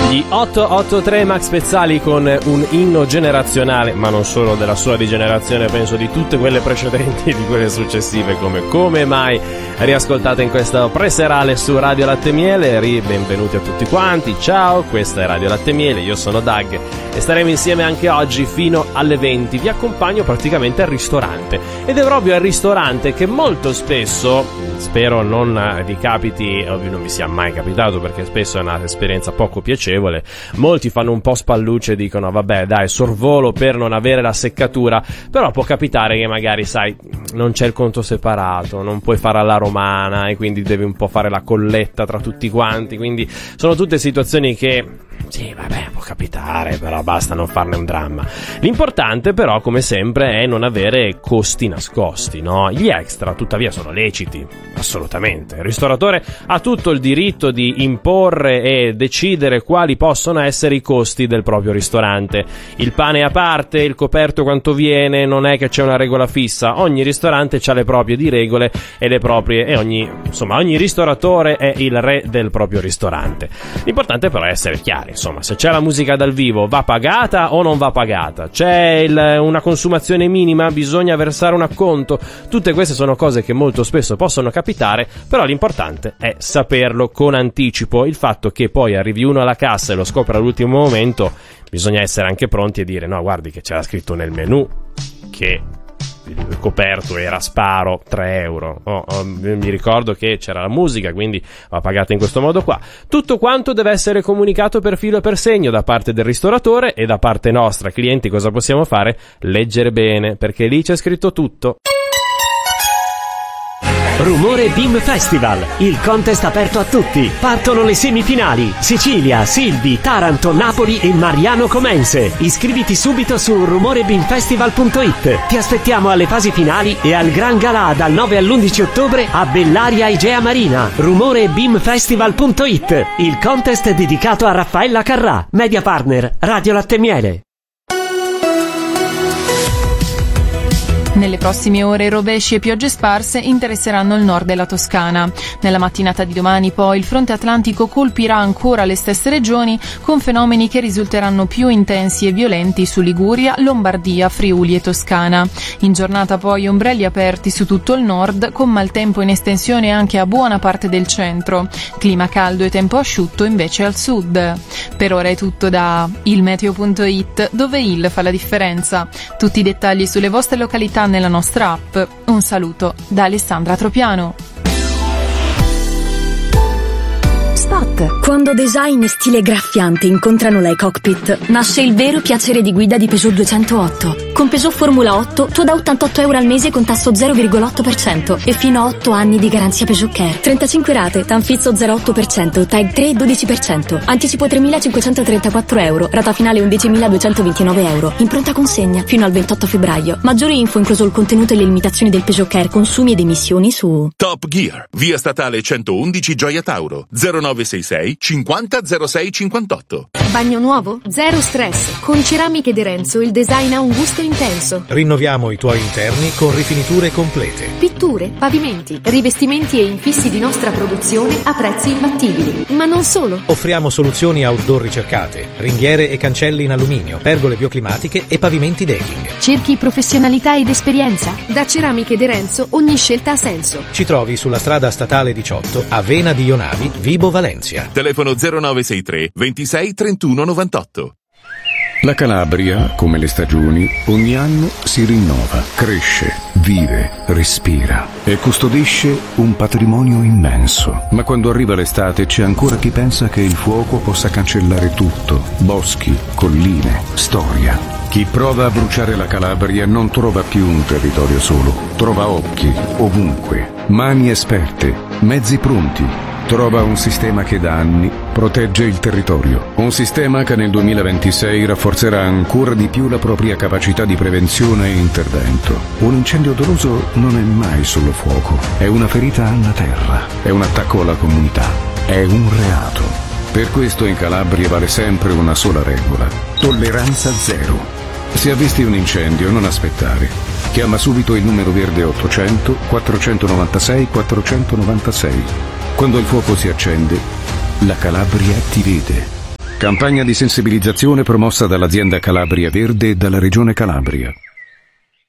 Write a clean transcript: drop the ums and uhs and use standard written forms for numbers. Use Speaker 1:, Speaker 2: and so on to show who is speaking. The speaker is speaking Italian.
Speaker 1: Gli 883 Max Pezzali con un inno generazionale, ma non solo della sua rigenerazione, penso di tutte quelle precedenti e di quelle successive, come mai riascoltate in questa preserale su Radio Latte Miele. Benvenuti a tutti quanti, ciao, questa è Radio Latte Miele, io sono Doug e staremo insieme anche oggi fino alle 20. Vi accompagno praticamente al ristorante, ed è proprio al ristorante che molto spesso, spero non vi capiti, ovvio non vi sia mai capitato perché spesso è un'esperienza poco piacevole, molti fanno un po' spallucce e dicono vabbè dai, sorvolo per non avere la seccatura, però può capitare che magari sai non c'è il conto separato, non puoi fare alla romana e quindi devi un po' fare la colletta tra tutti quanti, quindi sono tutte situazioni che sì, vabbè, può capitare, però basta non farne un dramma. L'importante però, come sempre, è non avere costi nascosti, no? Gli extra, tuttavia, sono leciti, assolutamente. Il ristoratore ha tutto il diritto di imporre e decidere quali possono essere i costi del proprio ristorante. Il pane a parte, il coperto quanto viene, non è che c'è una regola fissa. Ogni ristorante ha le proprie di regole e le proprie, e ogni ristoratore è il re del proprio ristorante. L'importante però è essere chiari. Insomma, se c'è la musica dal vivo, va pagata o non va pagata? C'è una consumazione minima? Bisogna versare un acconto? Tutte queste sono cose che molto spesso possono capitare, però l'importante è saperlo con anticipo. Il fatto che poi arrivi uno alla cassa e lo scopre all'ultimo momento, bisogna essere anche pronti e dire no, guardi che c'era scritto nel menù che il coperto era sparo 3 euro. Mi ricordo che c'era la musica, quindi va pagata in questo modo qua. Tutto quanto deve essere comunicato per filo e per segno da parte del ristoratore, e da parte nostra clienti cosa possiamo fare? Leggere bene, perché lì c'è scritto tutto.
Speaker 2: Rumore Beam Festival, il contest aperto a tutti. Partono le semifinali: Sicilia, Silvi, Taranto, Napoli e Mariano Comense. Iscriviti subito su rumorebeamfestival.it. Ti aspettiamo alle fasi finali e al Gran Galà dal 9 all'11 ottobre a Bellaria Igea Marina. rumorebeamfestival.it, il contest dedicato a Raffaella Carrà, media partner Radio Latte Miele.
Speaker 3: Nelle prossime ore rovesci e piogge sparse interesseranno il nord della Toscana. Nella mattinata di domani poi il fronte atlantico colpirà ancora le stesse regioni, con fenomeni che risulteranno più intensi e violenti su Liguria, Lombardia, Friuli e Toscana. In giornata poi ombrelli aperti su tutto il nord, con maltempo in estensione anche a buona parte del centro. Clima caldo e tempo asciutto invece al sud. Per ora è tutto da ilmeteo.it, dove il fa la differenza. Tutti i dettagli sulle vostre località nella nostra app. Un saluto da Alessandra Tropiano.
Speaker 4: Spot. Quando design e stile graffiante incontrano la e-cockpit, nasce il vero piacere di guida di Peugeot 208. Con Peugeot Formula 8 tu da 88 euro al mese con tasso 0,8% e fino a 8 anni di garanzia Peugeot Care. 35 rate, Tanfizzo 0,8%, TAG 3 12%, anticipo 3.534 euro, rata finale 11.229 euro, in pronta consegna fino al 28 febbraio. Maggiori info incluso il contenuto e le limitazioni del Peugeot Care consumi ed emissioni su
Speaker 5: Top Gear, via statale 111 Gioia Tauro, 0966 50 06 58.
Speaker 6: Bagno nuovo? Zero stress. Con Ceramiche De Renzo il design ha un gusto intenso.
Speaker 7: Rinnoviamo i tuoi interni con rifiniture complete.
Speaker 6: Pitture, pavimenti, rivestimenti e infissi di nostra produzione a prezzi imbattibili. Ma non solo.
Speaker 7: Offriamo soluzioni outdoor ricercate, ringhiere e cancelli in alluminio, pergole bioclimatiche e pavimenti decking.
Speaker 6: Cerchi professionalità ed esperienza? Da Ceramiche De Renzo ogni scelta ha senso.
Speaker 7: Ci trovi sulla strada statale 18 a Vena di Ionavi, Vibo Valencia.
Speaker 5: Telefono 0963 26 31 98.
Speaker 8: La Calabria, come le stagioni, ogni anno si rinnova, cresce, vive, respira e custodisce un patrimonio immenso. Ma quando arriva l'estate c'è ancora chi pensa che il fuoco possa cancellare tutto: boschi, colline, storia. Chi prova a bruciare la Calabria non trova più un territorio solo, trova occhi ovunque, mani esperte, mezzi pronti. Trova un sistema che da anni protegge il territorio. Un sistema che nel 2026 rafforzerà ancora di più la propria capacità di prevenzione e intervento. Un incendio doloso non è mai solo fuoco, è una ferita alla terra, è un attacco alla comunità, è un reato. Per questo in Calabria vale sempre una sola regola: tolleranza zero. Se avvisti un incendio, non aspettare. Chiama subito il numero verde 800 496 496. Quando il fuoco si accende, la Calabria ti vede. Campagna di sensibilizzazione promossa dall'azienda Calabria Verde e dalla Regione Calabria.